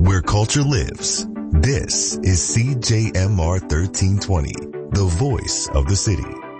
where culture lives. This is CJMR 1320, the voice of the city.